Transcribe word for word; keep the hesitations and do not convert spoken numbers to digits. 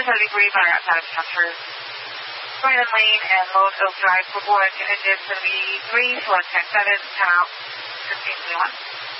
seventy degrees on our outside obstructors. Right in lane and Lower Oak Drive for board. Engine seventy-three, select ten seven, ten out, fifteen twenty-one.